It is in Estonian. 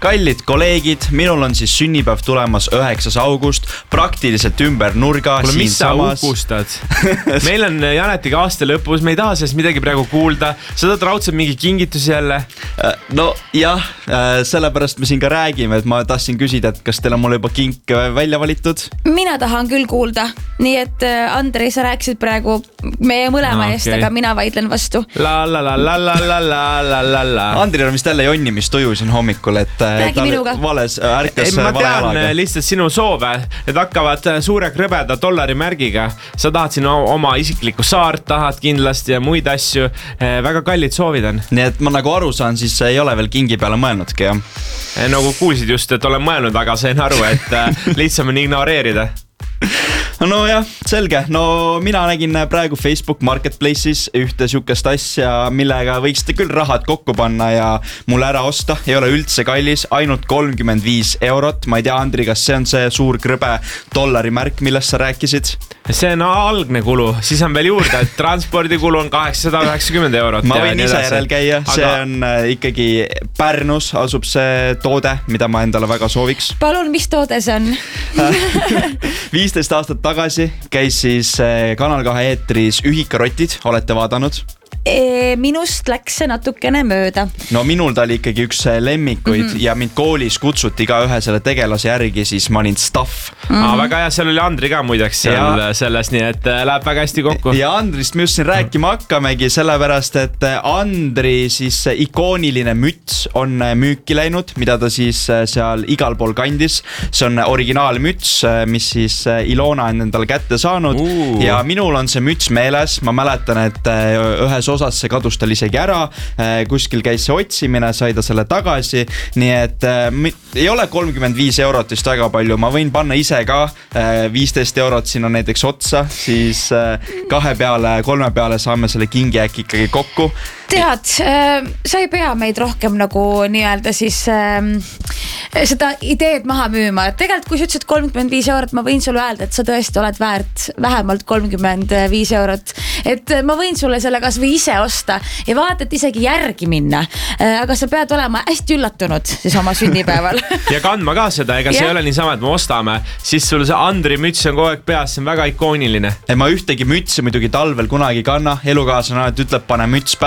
Kallid kolleegid, minul on siis sünnipäev tulemas 9. august, praktiliselt ümber nurga. Kuule, mis sa upustad? Meil on Janetiga aasta lõpus, me ei taha sellest midagi praegu kuulda. Sa tahad raudselt mingi kingitus jälle? No jah, sellepärast me siin ka räägime, et ma tahtsin küsida, et kas teil on mulle juba kink välja valitud? Mina tahan küll kuulda, nii et Andrei, sa rääkisid praegu meie mõlema eest, aga mina vaidlen vastu. Andrei on vist jälle jonnimistuju siin hommikul, et räägi minuga. Vales ärkas ma vale tean jalaga. lihtsalt sinu soove, need hakkavad suure krõbeda dollari märgiga. Sa tahad siin oma isiklikku saart, tahad kindlasti ja muid asju. Väga kallid soovid on. Nii et ma nagu aru saan, siis ei ole veel kingi peale mõelnudki, jah? Nagu kuulsid just, et olen mõelnud, aga sain aru, et lihtsam on ignoreerida. No jah, selge. No mina nägin praegu Facebook Marketplace'is ühte sihukest asja, millega võiksite küll rahad kokku panna ja mulle ära osta. Ei ole üldse kallis, ainult 35 €. Ma ei tea, Andri, kas see on see suur krõbe dollari märk, millest sa rääkisid? See on algne kulu, siis on veel juurde, et transpordikulu on 890 €. Ma võin ise järel käia, see on ikkagi Pärnus asub see toode, mida ma endale väga sooviks. Palun, mis toode see on? 15 aastat tagasi käis siis Kanal 2 eetris Ühikarotid, olete vaadanud? Minust läks see natukene mööda. No minul ta oli ikkagi üks lemmikuid ja mind koolis kutsuti ka ühe selle tegelase järgi, siis ma olin Staff. Väga hea, seal oli Andri ka muideks selles, nii et läheb väga hästi kokku. Ja Andrist me just siin rääkima hakkamegi, sellepärast et Andri siis ikooniline müts on müüki läinud, mida ta siis seal igal pool kandis. See on originaalmüts, mis siis Ilona on endale kätte saanud ja minul on see müts meeles. Ma mäletan, et ühes osas see kadus tal isegi ära, kuskil käis see otsimine, sai ta selle tagasi, nii et ei ole 35 € vist väga palju, ma võin panna ise ka 15 € siin on näiteks otsa, siis 2 peale, 3 peale saame selle kingi äkki ikkagi kokku. Tead, sa ei pea meid rohkem nagu nii-öelda siis seda ideed maha müüma. Tegelikult kui sa ütlesid 35 €, ma võin sulle öelda, et sa tõesti oled väärt vähemalt 35 €. Et ma võin sulle selle kas või ise osta ja vaata, et isegi järgi minna. Aga sa pead olema hästi üllatunud siis oma sünnipäeval. Ja kandma ka seda, ega see ei ole niisama, et me ostame. Siis sul see Andri müts on kogu aeg peas, see on väga ikooniline. Ma ühtegi mütsi muidugi talvel kunagi kanna, elukaaslane ütleb, pane müts päeva.